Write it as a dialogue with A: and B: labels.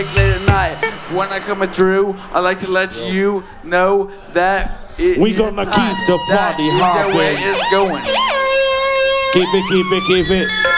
A: late at night. When I coming through, I like to let you know that
B: we gonna keep the party hopping.
A: The way it's going.
B: Keep it, keep it, keep it.